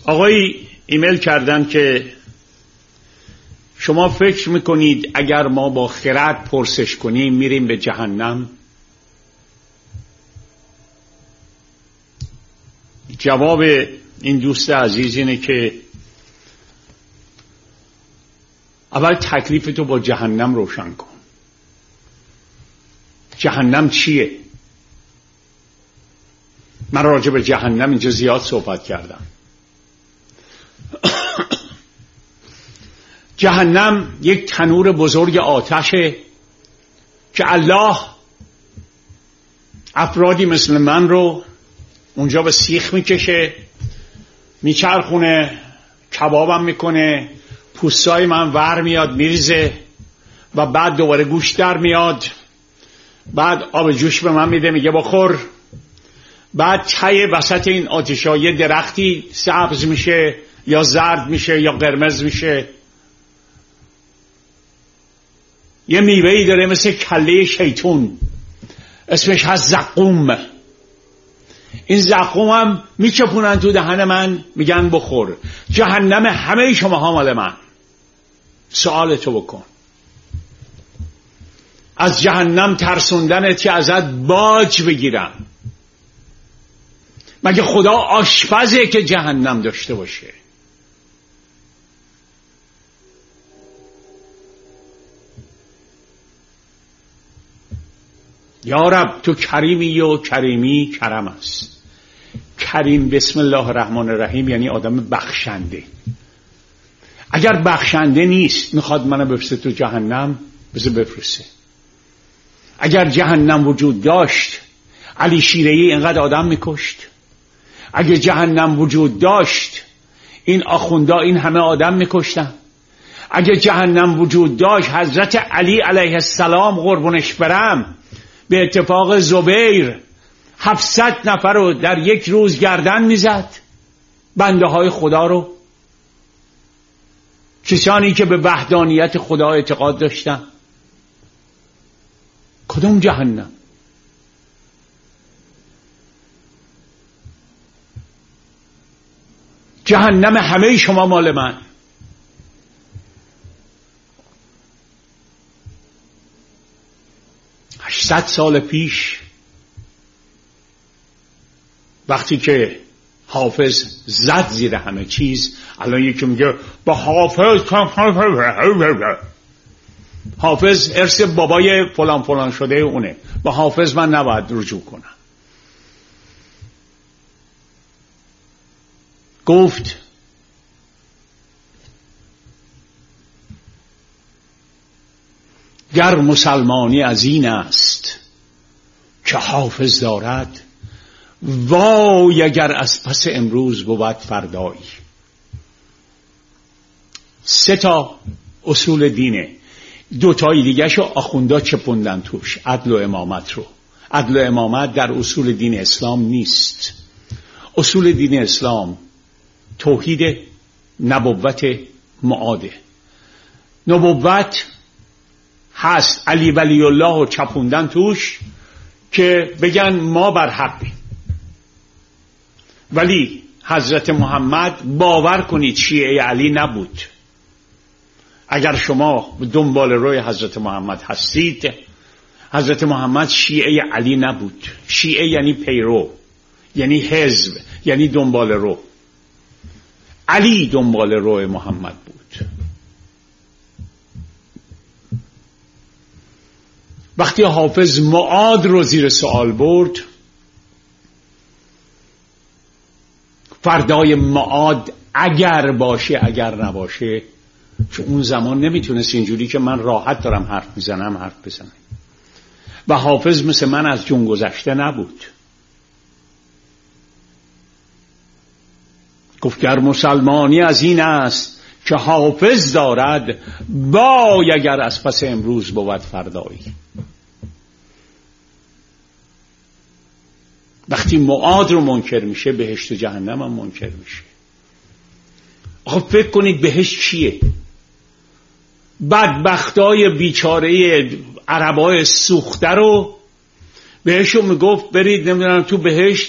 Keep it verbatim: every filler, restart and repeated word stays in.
آقایی ایمیل کردن که شما فکر میکنید اگر ما با خرد پرسش کنیم میریم به جهنم؟ جواب این دوست عزیز اینه که اول تکلیف تو با جهنم روشن کن. جهنم چیه؟ من راجع به جهنم اینجا زیاد صحبت کردم. جهنم یک تنور بزرگ آتشه که الله افرادی مثل من رو اونجا به سیخ میکشه، میچرخونه، کبابم میکنه، پوستای من ور میاد میریزه و بعد دوباره گوش در میاد، بعد آب جوش به من میده میگه بخور، بعد ته وسط این آتشای درختی سبز میشه یا زرد میشه یا قرمز میشه، یه میوهی داره مثل کله شیطون اسمش هست زقوم. این زقوم هم میچپونن تو دهن من میگن بخور. جهنم همه شما ها مال من. سوالتو بکن، از جهنم ترسوندنت که ازت باج بگیرم؟ مگه خدا آشپزه که جهنم داشته باشه؟ یا رب تو کریمی و کریمی کرم است. کریم بسم الله الرحمن الرحیم یعنی آدم بخشنده. اگر بخشنده نیست میخواد منو بفرسته تو جهنم، بذار بفرسته. اگر جهنم وجود داشت علی شیره‌ای اینقدر آدم میکشت؟ اگر جهنم وجود داشت این آخوندا این همه آدم میکشتن؟ اگر جهنم وجود داشت حضرت علی علیه السلام قربونش برم به اتفاق زبیر هفتصد نفر رو در یک روز گردن میزد، بنده های خدا رو، کسانی که به وحدانیت خدا اعتقاد داشتن. کدوم جهنم؟ جهنم همه شما مال من. هشتصد سال پیش وقتی که حافظ زد زیر همه چیز، الان یکی میگه با حافظ حافظ ارث بابای فلان فلان شده اونه، با حافظ من نباید رجوع کنم. گفت گر مسلمانی از این است که حافظ دارد، وای اگر از پس امروز بود فردایی. سه تا اصول دینه، دو تای دیگه شو آخوندا چپوندن توش، عدل و امامت رو. عدل و امامت در اصول دین اسلام نیست. اصول دین اسلام توحید، نبوت، معاده. نبوت هست علی ولی الله و چپوندن توش که بگن ما بر حقیم، ولی حضرت محمد باور کنید شیعه علی نبود. اگر شما دنبال روی حضرت محمد هستید، حضرت محمد شیعه علی نبود. شیعه یعنی پیرو، یعنی حزب، یعنی دنبال رو. علی دنبال روی محمد بود. وقتی حافظ معاد رو زیر سوال برد، فردای معاد اگر باشه اگر نباشه، چون اون زمان نمیتونست اینجوری که من راحت دارم حرف میزنم حرف بزنم، و حافظ مثل من از جون گذشته نبود. گفت گر مسلمانی از این است که حافظ دارد، وای اگر از پس امروز بود فردایی. وقتی معاد رو منکر میشه، بهشت و جهنم هم منکر میشه. آخه فکر کنید بهشت چیه؟ بدبختای بیچاره عربای سوخته رو بهشون میگفت برید نمیدونم تو بهشت